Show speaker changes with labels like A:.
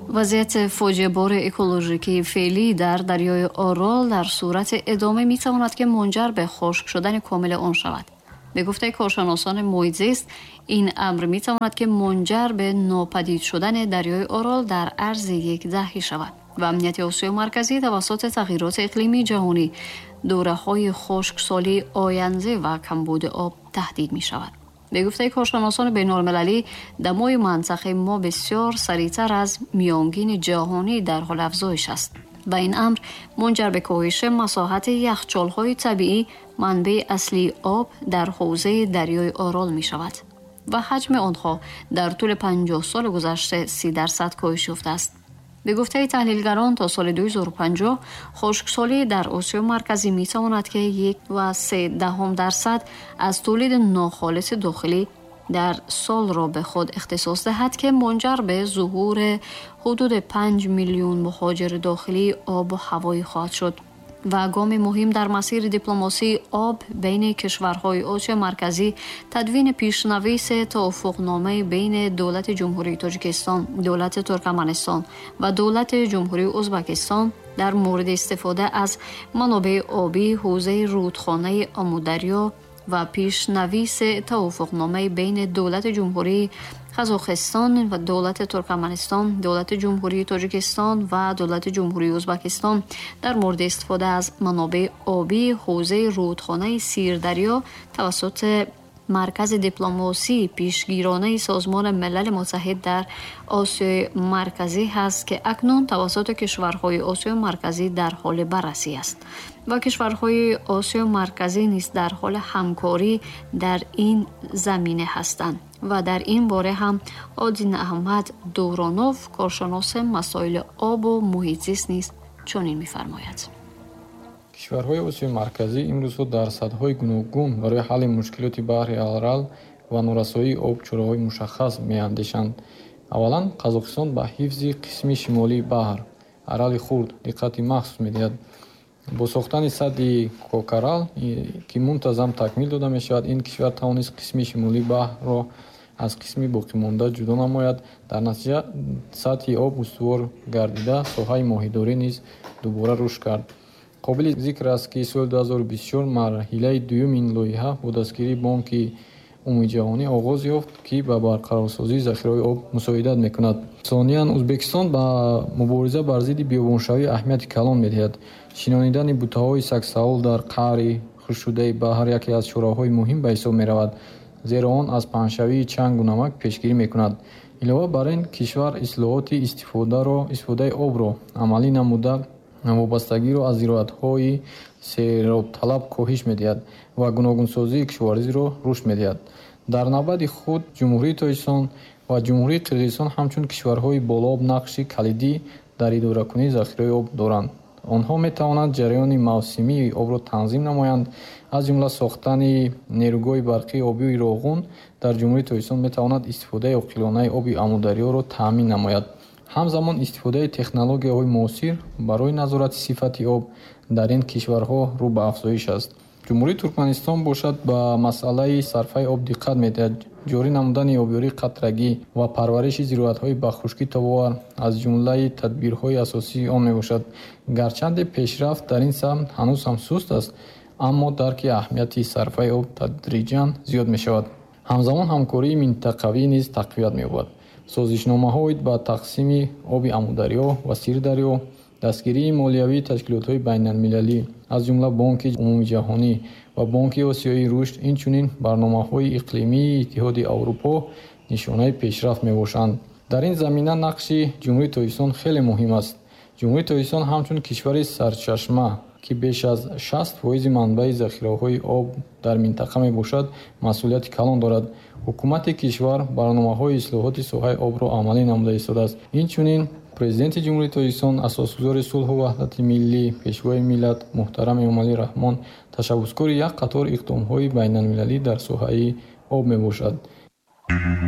A: وضعیت فوجیه‌بار اکولوژیکی فعلی در دریای آرال در صورت ادامه می‌تواند که منجر به خشک شدن کامل آن شود. به گفته کارشناسان محیط زیست، این امر می‌تواند که منجر به ناپدید شدن دریای آرال در عرض یک دهه شود و امنیت آسیای مرکزی توسط تغییرات اقلیمی جهانی دوره‌های خشکسالی آینده و کمبود آب تهدید می‌شود. به گفته کارشناسان بین‌المللی، دمای منطقه ما بسیار سریعتر از میانگین جهانی در حال افزایش است و این امر منجر به کاهش مساحت یخچال‌های طبیعی، منبع اصلی آب در حوزه دریای آرال می شود و حجم آنها در طول 50 سال گذشته 30% کاهش یافته است. به گفته تحلیلگران، تا سال 2050 خشکسالی در آسیا مرکزی می تواند که 1.3% از تولید ناخالص داخلی در سال را به خود اختصاص دهد که منجر به ظهور حدود 5 میلیون مهاجر داخلی آب و هوایی خواهد شد و گام مهم در مسیر دیپلماسی آب بین کشورهای آسیا مرکزی تدوین پیشنویس توافقنامه بین دولت جمهوری تاجیکستان، دولت ترکمنستان و دولت جمهوری ازبکستان در مورد استفاده از منابع آبی حوزه رودخانه آمودریا و پیشنویس توافقنامه بین دولت جمهوری قزاقستان و دولت ترکمنستان، دولت جمهوری تاجیکستان و دولت جمهوری ازبکستان در مورد استفاده از منابع آبی حوزه رودخانه سیردریا توسط مرکز دیپلماسی پیشگیرانه سازمان ملل متحد در آسیای مرکزی هست که اکنون توسط کشورهای آسیای مرکزی در حال بررسی است و کشورهای آسیای مرکزی نیز در حال همکاری در این زمینه هستند و در این باره هم آدین احمد دورانوف، کارشناس مسائل آب و محیط زیست نیز چنین می‌فرماید.
B: کشورهای آسیای مرکزی امروزها در سطح‌های گوناگون برای حل مشکلات بحر ارال و نورسایی آب چراهای مشخص می‌اندیشند. اولا قزاقستان به حفظ قسم شمالی بحر ارال خرد دقت مخصوص می‌دهد. با ساختن سد کوکرال که منتظم تکمیل داده می‌شود، این کشور توانست قسم شمالی بحر را از قسم باقی مانده جدا نماید. در نتیجه سطح آب استوار گردیده ساحه ماهیداری نیز دوباره رشد کرد. قابل ذکر است که سال 2024 مرحله دوم این لایحه با دستگیری بانک عمومی جهانی آغاز یافت که به برقرارسازی ذخیره‌های آب مساعدت می‌کند. ثانیاً ازبکستان با مبارزه بر ضد بیابانشوی اهمیت کلان می‌دهد. شنانیدن بوته‌های سگسول در قعر خشک‌شده بحر یکی از چاره‌های مهم به حساب می‌رود، زیرا آن از پهن‌شوی چنگ و نمک پیشگیری می‌کند. علاوه بر این، کشور اصلاحات استفاده آب را عملی نموده وابستگی را از زراعت‌های سیرابطلب کاهش می‌دهد و گوناگونسازی کشاورزی را رشد می‌دهد. در نوبت خود جمهوری تاجیکستان و جمهوری قرقیزستان همچون کشورهای بالاب نقشی کلیدی در اداره‌کنی ذخیره آب دارند. آنها می‌توانند جریان موسمی آب را تنظیم نمایند. از جمله ساختن نیروگاه برقی آبی راغون در جمهوری تاجیکستان می‌تواند استفاده عاقلانه آب آمودریا را تأمین نماید. همزمان استفاده تکنولوژی‌های معاصر برای نظارت صفت آب در این کشورها رو به افزایش است. جمهوری ترکمنستان باشد به مسئله صرفه آب دقت می‌دهد. جاری نمودن آبیاری قطرگی و پرورش زراعت‌های به خشکی تباور از جمله تدبیرهای اساسی آن میباشد. گرچند پیشرفت در این سمت هنوز هم سست است، اما درک اهمیت صرفه آب تدریجاً زیاد می‌شود. همزمان همکاری منطقوی نیز تقویت می‌یابد. سازشنامه‌های با تقسیم آب آمودریا و سیردریا، دستگیری مالیوی تشکیلات‌های بین‌المللی از جمله بانک عمومی جهانی و بانک آسیایی رشد، اینچنین برنامه‌های اقلیمی اتحاد اروپا نشانه پیشرفت میباشند. در این زمینه نقش جمهوری تاجیکستان خیلی مهم است. جمهوری تاجیکستان همچون کشور سرچشمه که بیش از 60% منبع ذخیره‌های آب در منطقه میباشد مسئولیت کلان دارد. حکومت کشور برنامه‌های اصلاحات ساحه آب را عملی نموده ایستاده است. اینچنین پرزیدنت جمهوری تاجیکستان اساسگزار صلح و وحدت ملی پیشوای ملت محترم امامعلی رحمان تشبثکار یک قطار اقدام‌های بین‌المللی در ساحه آب میباشد.